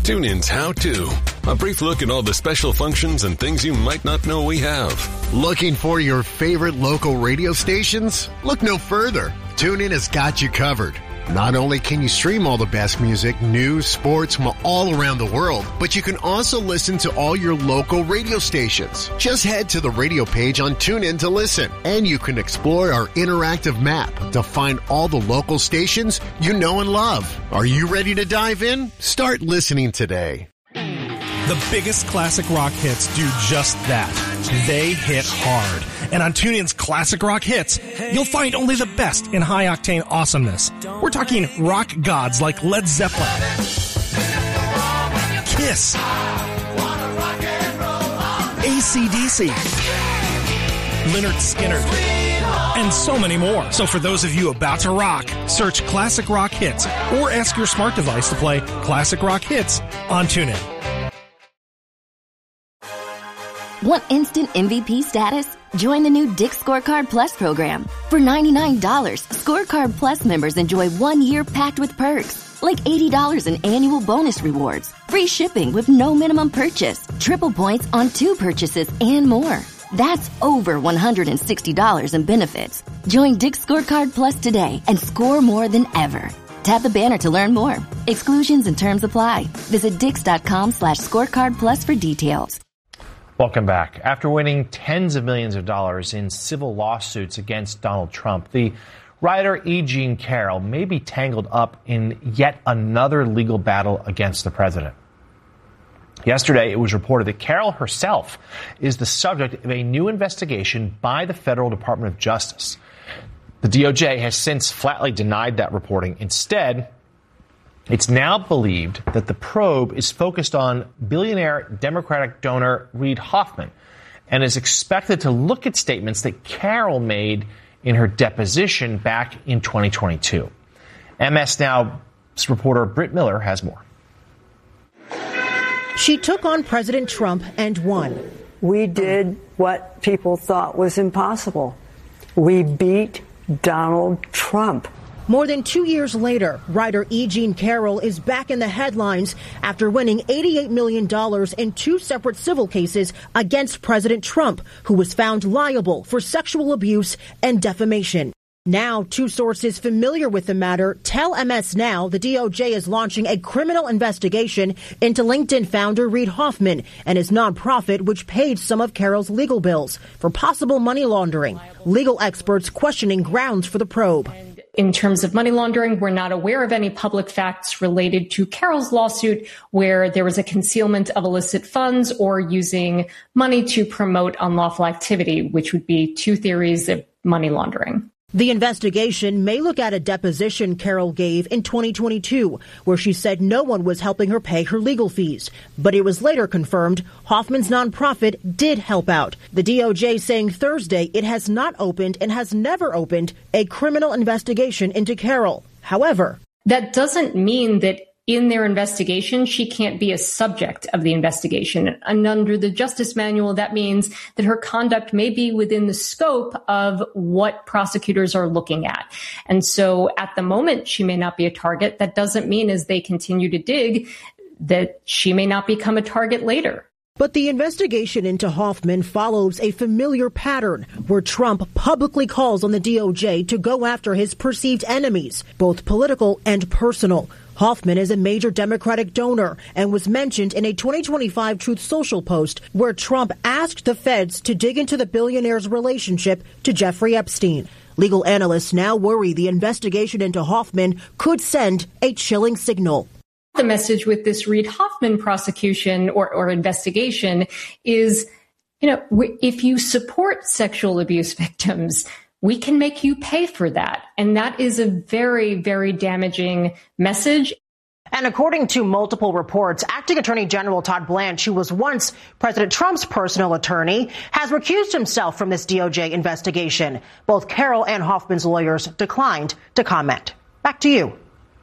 TuneIn's How To. A brief look at all the special functions and things you might not know we have. Looking for your favorite local radio stations? Look no further. TuneIn has got you covered. Not only can you stream all the best music, news, sports from all around the world, but you can also listen to all your local radio stations. Just head to the radio page on TuneIn to listen, and you can explore our interactive map to find all the local stations you know and love. Are you ready to dive in? Start listening today. The biggest classic rock hits do just that. They hit hard. And on TuneIn's Classic Rock Hits, you'll find only the best in high-octane awesomeness. We're talking rock gods like Led Zeppelin, Kiss, AC/DC, Lynyrd Skynyrd, and so many more. So for those of you about to rock, search Classic Rock Hits or ask your smart device to play Classic Rock Hits on TuneIn. Want instant MVP status? Join the new Dick's Scorecard Plus program. For $99, Scorecard Plus members enjoy 1 year packed with perks, like $80 in annual bonus rewards, free shipping with no minimum purchase, triple points on 2 purchases, and more. That's over $160 in benefits. Join Dick's Scorecard Plus today and score more than ever. Tap the banner to learn more. Exclusions and terms apply. Visit Dix.com/scorecard plus for details. Welcome back. After winning tens of millions of dollars in civil lawsuits against Donald Trump, the writer E. Jean Carroll may be tangled up in yet another legal battle against the president. Yesterday, it was reported that Carroll herself is the subject of a new investigation by the Federal Department of Justice. The DOJ has since flatly denied that reporting. Instead, it's now believed that the probe is focused on billionaire Democratic donor Reid Hoffman and is expected to look at statements that Carroll made in her deposition back in 2022. MS Now's reporter Britt Miller has more. She took on President Trump and won. We did what people thought was impossible. We beat Donald Trump. More than 2 years later, writer E. Jean Carroll is back in the headlines after winning $88 million in 2 separate civil cases against President Trump, who was found liable for sexual abuse and defamation. Now, 2 sources familiar with the matter tell MS Now the DOJ is launching a criminal investigation into LinkedIn founder Reid Hoffman and his nonprofit, which paid some of Carroll's legal bills for possible money laundering. Legal experts questioning grounds for the probe. In terms of money laundering, we're not aware of any public facts related to Carroll's lawsuit where there was a concealment of illicit funds or using money to promote unlawful activity, which would be 2 theories of money laundering. The investigation may look at a deposition Carroll gave in 2022, where she said no one was helping her pay her legal fees. But it was later confirmed Hoffman's nonprofit did help out. The DOJ saying Thursday it has not opened and has never opened a criminal investigation into Carroll. However, that doesn't mean that in their investigation, she can't be a subject of the investigation. And under the Justice Manual, that means that her conduct may be within the scope of what prosecutors are looking at. And so at the moment, she may not be a target. That doesn't mean as they continue to dig that she may not become a target later. But the investigation into Hoffman follows a familiar pattern where Trump publicly calls on the DOJ to go after his perceived enemies, both political and personal. Hoffman is a major Democratic donor and was mentioned in a 2025 Truth Social post where Trump asked the feds to dig into the billionaire's relationship to Jeffrey Epstein. Legal analysts now worry the investigation into Hoffman could send a chilling signal. The message with this Reid Hoffman prosecution or investigation is, if you support sexual abuse victims, we can make you pay for that. And that is a very, very damaging message. And according to multiple reports, Acting Attorney General Todd Blanche, who was once President Trump's personal attorney, has recused himself from this DOJ investigation. Both Carroll and Hoffman's lawyers declined to comment. Back to you.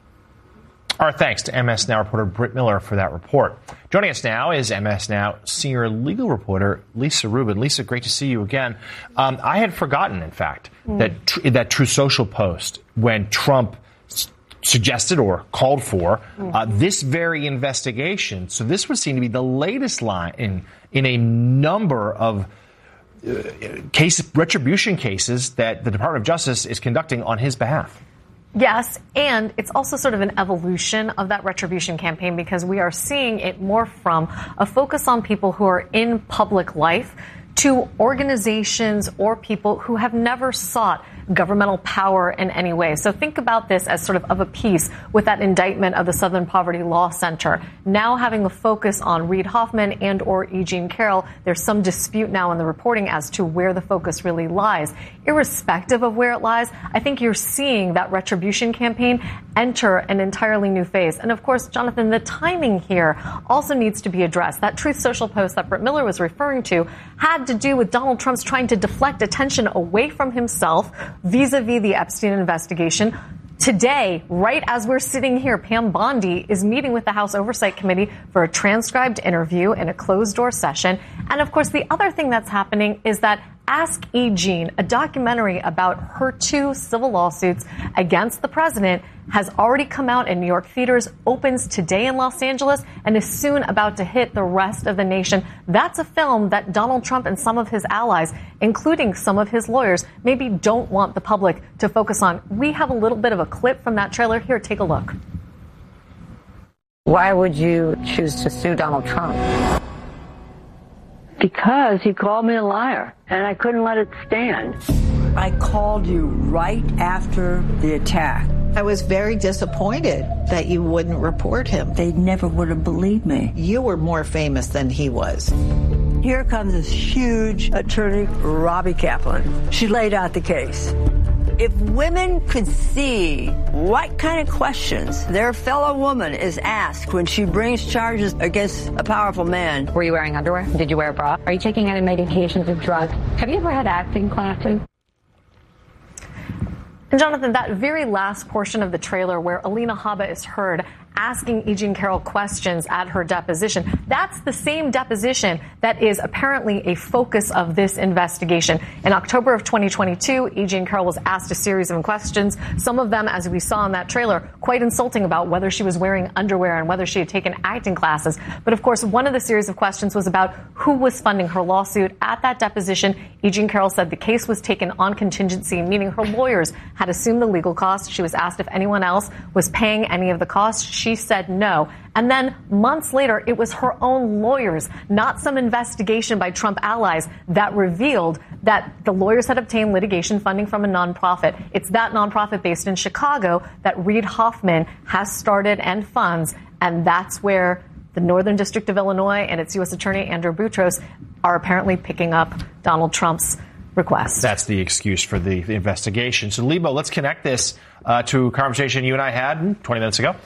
Our thanks to MS Now reporter Britt Miller for that report. Joining us now is MS Now senior legal reporter Lisa Rubin. Lisa, great to see you again. I had forgotten, in fact, that True Social post when Trump suggested or called for this very investigation. So this would seem to be the latest line in a number of retribution cases that the Department of Justice is conducting on his behalf. Yes, and it's also sort of an evolution of that retribution campaign because we are seeing it more from a focus on people who are in public life to organizations or people who have never sought governmental power in any way. So think about this as sort of a piece with that indictment of the Southern Poverty Law Center. Now having the focus on Reid Hoffman and or E. Jean Carroll, there's some dispute now in the reporting as to where the focus really lies. Irrespective of where it lies, I think you're seeing that retribution campaign enter an entirely new phase. And of course, Jonathan, the timing here also needs to be addressed. That Truth Social post that Brett Miller was referring to had to do with Donald Trump's trying to deflect attention away from himself vis-a-vis the Epstein investigation. Today, right as we're sitting here, Pam Bondi is meeting with the House Oversight Committee for a transcribed interview in a closed-door session. And of course, the other thing that's happening is that Ask E. Jean, a documentary about her 2 civil lawsuits against the president, has already come out in New York theaters, opens today in Los Angeles, and is soon about to hit the rest of the nation. That's a film that Donald Trump and some of his allies, including some of his lawyers, maybe don't want the public to focus on. We have a little bit of a clip from that trailer here. Take a look. Why would you choose to sue Donald Trump? Because he called me a liar, and I couldn't let it stand. I called you right after the attack. I was very disappointed that you wouldn't report him. They never would have believed me. You were more famous than he was. Here comes this huge attorney, Robbie Kaplan. She laid out the case. If women could see what kind of questions their fellow woman is asked when she brings charges against a powerful man. Were you wearing underwear? Did you wear a bra? Are you taking any medications or drugs? Have you ever had acting classes? And Jonathan, that very last portion of the trailer where Alina Habba is heard asking E. Jean Carroll questions at her deposition, that's the same deposition that is apparently a focus of this investigation. In October of 2022, E. Jean Carroll was asked a series of questions, some of them, as we saw in that trailer, quite insulting about whether she was wearing underwear and whether she had taken acting classes. But of course, one of the series of questions was about who was funding her lawsuit. At that deposition, E. Jean Carroll said the case was taken on contingency, meaning her lawyers had assumed the legal costs. She was asked if anyone else was paying any of the costs. She said no. And then months later, it was her own lawyers, not some investigation by Trump allies, that revealed that the lawyers had obtained litigation funding from a nonprofit. It's that nonprofit based in Chicago that Reid Hoffman has started and funds. And that's where the Northern District of Illinois and its U.S. Attorney Andrew Boutros are apparently picking up Donald Trump's request. That's the excuse for the investigation. So, Lebo, let's connect this to a conversation you and I had 20 minutes ago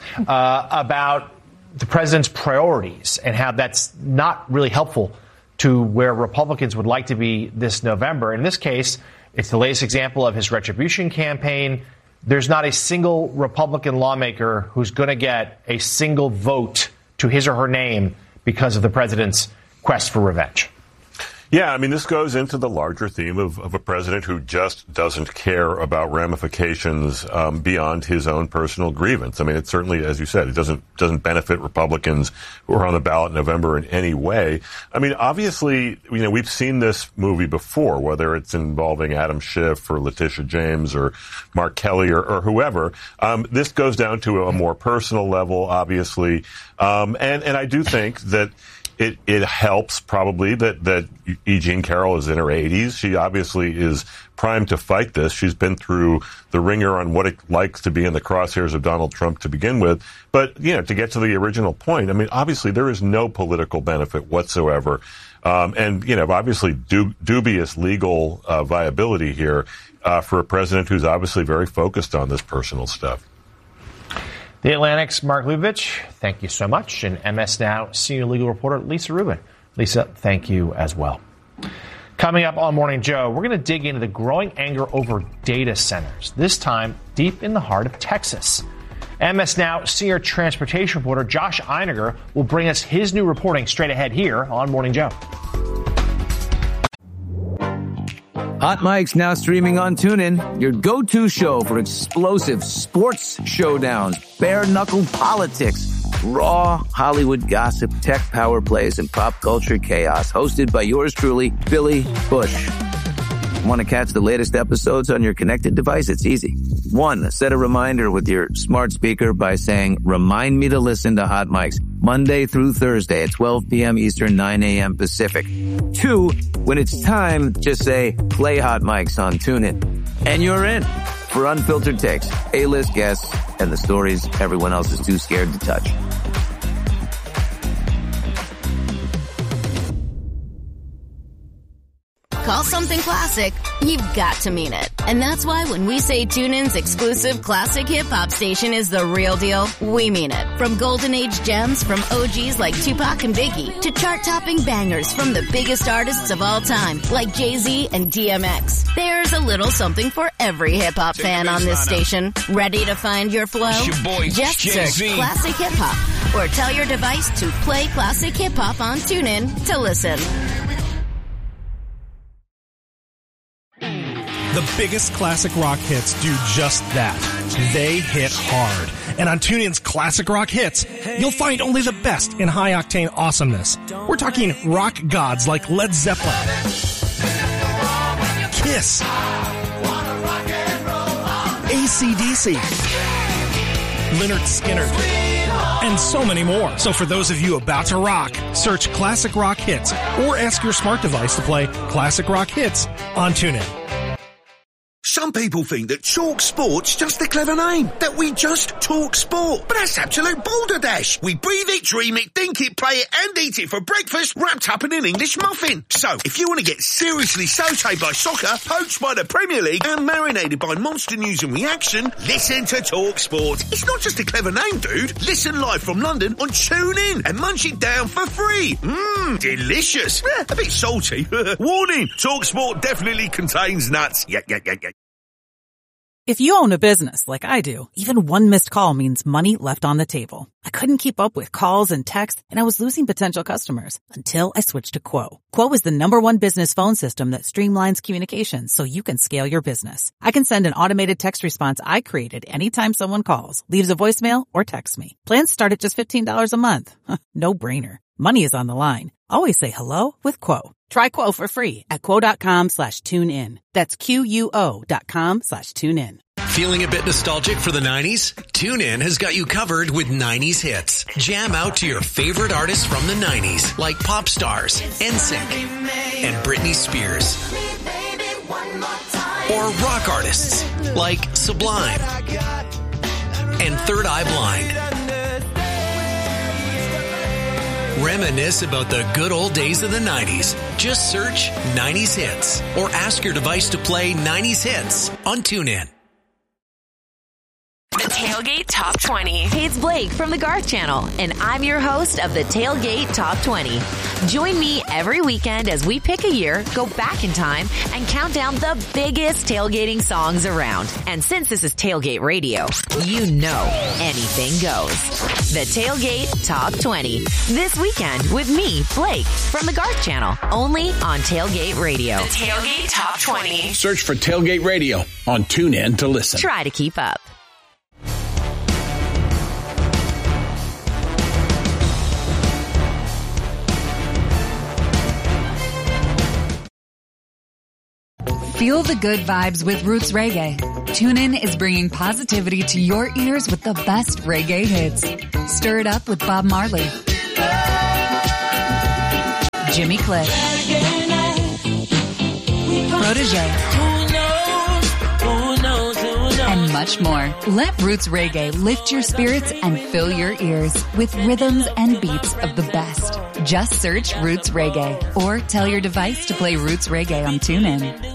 about the president's priorities and how that's not really helpful to where Republicans would like to be this November. In this case, it's the latest example of his retribution campaign. There's not a single Republican lawmaker who's going to get a single vote to his or her name because of the president's quest for revenge. Yeah, I mean, this goes into the larger theme of a president who just doesn't care about ramifications beyond his own personal grievance. I mean, it certainly, as you said, it doesn't benefit Republicans who are on the ballot in November in any way. I mean, obviously, you know, we've seen this movie before, whether it's involving Adam Schiff or Letitia James or Mark Kelly or whoever. This goes down to a more personal level, obviously. And I do think that it helps probably that E. Jean Carroll is in her 80s. She obviously is primed to fight this. She's been through the ringer on what it likes to be in the crosshairs of Donald Trump to begin with. But, you know, to get to the original point, I mean, obviously there is no political benefit whatsoever. And, you know, obviously dubious legal viability here for a president who's obviously very focused on this personal stuff. The Atlantic's Mark Lubitsch, thank you so much. And MS Now senior legal reporter Lisa Rubin. Lisa, thank you as well. Coming up on Morning Joe, we're going to dig into the growing anger over data centers, this time deep in the heart of Texas. MS Now senior transportation reporter Josh Einiger will bring us his new reporting straight ahead here on Morning Joe. Hot Mic's now streaming on TuneIn, your go-to show for explosive sports showdowns, bare-knuckle politics, raw Hollywood gossip, tech power plays, and pop culture chaos. Hosted by yours truly, Billy Bush. Want to catch the latest episodes on your connected device? It's easy. 1, set a reminder with your smart speaker by saying, remind me to listen to Hot Mics Monday through Thursday at 12 p.m. Eastern, 9 a.m. Pacific. 2, when it's time, just say, play Hot Mics on TuneIn. And you're in for unfiltered takes, A-list guests, and the stories everyone else is too scared to touch. Call something classic, you've got to mean it. And that's why when we say TuneIn's exclusive classic hip-hop station is the real deal, we mean it. From golden age gems from OGs like Tupac and Biggie to chart-topping bangers from the biggest artists of all time like Jay-Z and DMX. There's a little something for every hip-hop fan on this station. Ready to find your flow? Just search Classic Hip-Hop or tell your device to play Classic Hip-Hop on TuneIn to listen. The biggest classic rock hits do just that. They hit hard. And on TuneIn's Classic Rock Hits, you'll find only the best in high-octane awesomeness. We're talking rock gods like Led Zeppelin, Kiss, AC/DC, Lynyrd Skynyrd, and so many more. So for those of you about to rock, search Classic Rock Hits or ask your smart device to play Classic Rock Hits on TuneIn. Some people think that Talk Sport's just a clever name, that we just talk sport. But that's absolute balderdash. We breathe it, dream it, think it, play it, and eat it for breakfast, wrapped up in an English muffin. So, if you want to get seriously sautéed by soccer, poached by the Premier League, and marinated by monster news and reaction, listen to Talk Sport. It's not just a clever name, dude. Listen live from London on TuneIn and munch it down for free. Delicious. A bit salty. Warning, Talk Sport definitely contains nuts. Yeah. If you own a business like I do, even one missed call means money left on the table. I couldn't keep up with calls and texts, and I was losing potential customers until I switched to Quo. Quo is the #1 business phone system that streamlines communications so you can scale your business. I can send an automated text response I created anytime someone calls, leaves a voicemail, or texts me. Plans start at just $15 a month. No brainer. Money is on the line. Always say hello with Quo. Try Quo for free at quo.com/tune-in. That's QUO.com/tune-in. Feeling a bit nostalgic for the 90s? TuneIn has got you covered with 90s hits. Jam out to your favorite artists from the 90s, like Pop Stars, NSYNC, and Britney Spears. Or rock artists, like Sublime and Third Eye Blind. Reminisce about the good old days of the 90s. Just search 90s Hits or ask your device to play 90s Hits on TuneIn. The Tailgate Top 20. Hey, it's Blake from the Garth Channel, and I'm your host of the Tailgate Top 20. Join me every weekend as we pick a year, go back in time, and count down the biggest tailgating songs around. And since this is Tailgate Radio, you know anything goes. The Tailgate Top 20. This weekend with me, Blake, from the Garth Channel, only on Tailgate Radio. The Tailgate Top 20. Search for Tailgate Radio on TuneIn to listen. Try to keep up. Feel the good vibes with Roots Reggae. TuneIn is bringing positivity to your ears with the best reggae hits. Stir it up with Bob Marley, Jimmy Cliff, Protégé, and much more. Let Roots Reggae lift your spirits and fill your ears with rhythms and beats of the best. Just search Roots Reggae or tell your device to play Roots Reggae on TuneIn.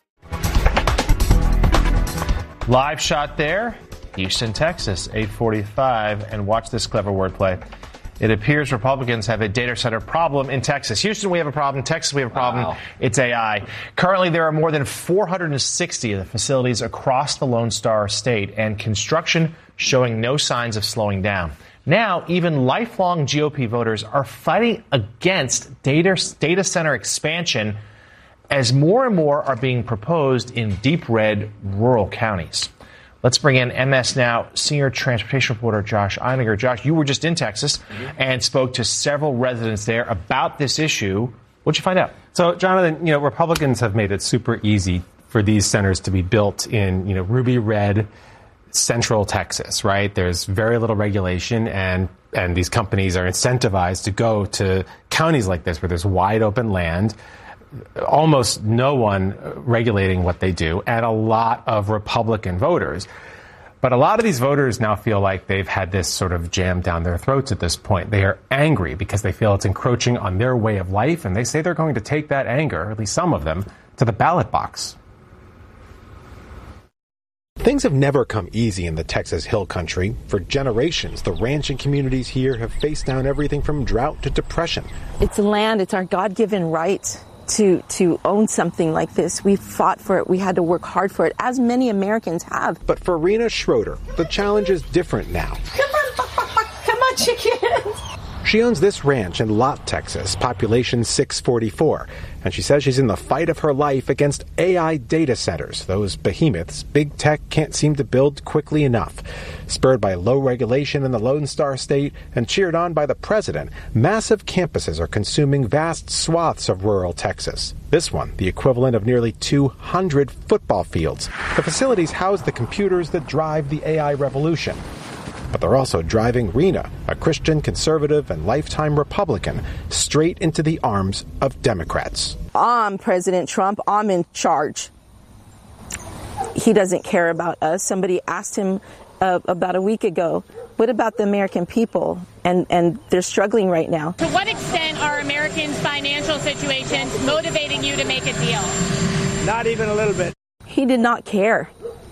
Live shot there, Houston, Texas, 8:45, and watch this clever wordplay. It appears Republicans have a data center problem in Texas. Houston, we have a problem. Texas, we have a problem. Wow. It's AI. Currently, there are more than 460 of the facilities across the Lone Star State, and construction showing no signs of slowing down. Now, even lifelong GOP voters are fighting against data center expansion as more and more are being proposed in deep red rural counties. Let's bring in MS Now senior transportation reporter Josh Einiger. Josh, you were just in Texas and spoke to several residents there about this issue. What'd you find out? So, Jonathan, Republicans have made it super easy for these centers to be built in, ruby red central Texas, right? There's very little regulation, and these companies are incentivized to go to counties like this where there's wide open land, almost no one regulating what they do, and a lot of Republican voters. But a lot of these voters now feel like they've had this sort of jammed down their throats at this point. They are angry because they feel it's encroaching on their way of life, and they say they're going to take that anger, at least some of them, to the ballot box. Things have never come easy in the Texas Hill Country. For generations, the ranching communities here have faced down everything from drought to depression. It's land. It's our God-given right to own something like this. We fought for it. We had to work hard for it, as many Americans have. But for Rena Schroeder, the challenge is different now. Come on, chickens. She owns this ranch in Lott, Texas, population 644, and she says she's in the fight of her life against AI data centers, those behemoths big tech can't seem to build quickly enough. Spurred by low regulation in the Lone Star State and cheered on by the president, massive campuses are consuming vast swaths of rural Texas. This one, the equivalent of nearly 200 football fields. The facilities house the computers that drive the AI revolution. But they're also driving Rena, a Christian conservative and lifetime Republican, straight into the arms of Democrats. I'm President Trump. I'm in charge. He doesn't care about us. Somebody asked him about a week ago, what about the American people? And they're struggling right now. To what extent are Americans' financial situations motivating you to make a deal? Not even a little bit. He did not care.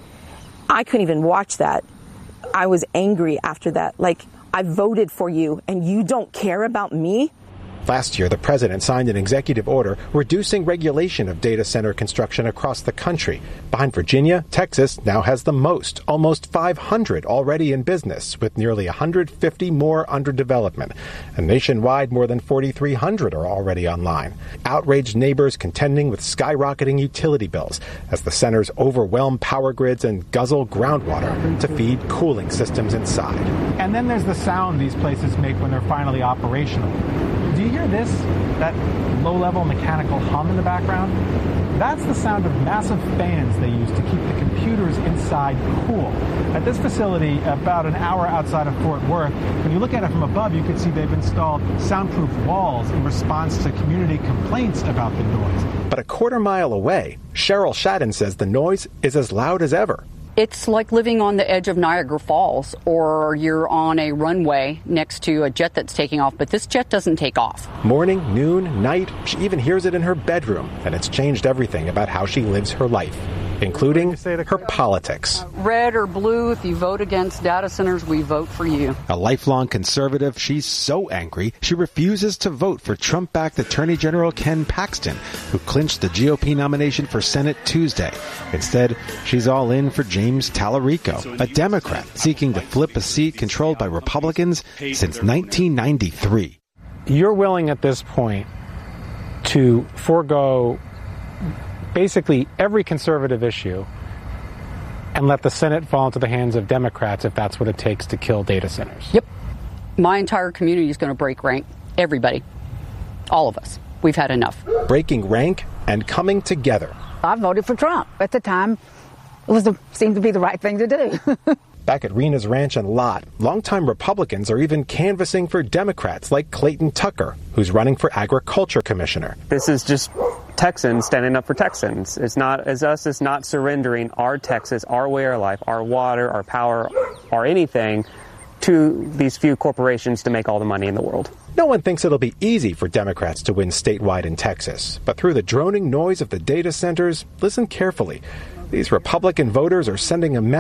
I couldn't even watch that. I was angry after that. Like, I voted for you and you don't care about me? Last year, the president signed an executive order reducing regulation of data center construction across the country. Behind Virginia, Texas now has the most, almost 500 already in business, with nearly 150 more under development. And nationwide, more than 4,300 are already online. Outraged neighbors contending with skyrocketing utility bills as the centers overwhelm power grids and guzzle groundwater to feed cooling systems inside. And then there's the sound these places make when they're finally operational. Do you hear this? That low-level mechanical hum in the background? That's the sound of massive fans they use to keep the computers inside cool. At this facility, about an hour outside of Fort Worth, when you look at it from above, you can see they've installed soundproof walls in response to community complaints about the noise. But a quarter-mile away, Cheryl Shadden says the noise is as loud as ever. It's like living on the edge of Niagara Falls, or you're on a runway next to a jet that's taking off, but this jet doesn't take off. Morning, noon, night, she even hears it in her bedroom, and it's changed everything about how she lives her life, including her politics. Red or blue, if you vote against data centers, we vote for you. A lifelong conservative, she's so angry, she refuses to vote for Trump-backed Attorney General Ken Paxton, who clinched the GOP nomination for Senate Tuesday. Instead, she's all in for James Tallarico, a Democrat seeking to flip a seat controlled by Republicans since 1993. You're willing at this point to forego basically every conservative issue and let the Senate fall into the hands of Democrats if that's what it takes to kill data centers. Yep. My entire community is going to break rank. Everybody. All of us. We've had enough. Breaking rank and coming together. I voted for Trump. At the time, it seemed to be the right thing to do. Back at Rena's ranch and Lott, longtime Republicans are even canvassing for Democrats like Clayton Tucker, who's running for agriculture commissioner. This is just Texans standing up for Texans. It's not as us. It's not surrendering our Texas, our way of life, our water, our power, or anything to these few corporations to make all the money in the world. No one thinks it'll be easy for Democrats to win statewide in Texas. But through the droning noise of the data centers, listen carefully. These Republican voters are sending a message